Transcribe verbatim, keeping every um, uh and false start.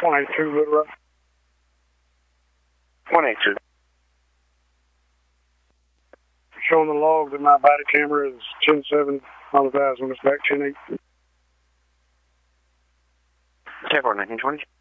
one eighty-two Little Rock. one eighty-two. Showing the log that my body camera is ten seven on the thousand. It's back ten eight. ten four nineteen twenty.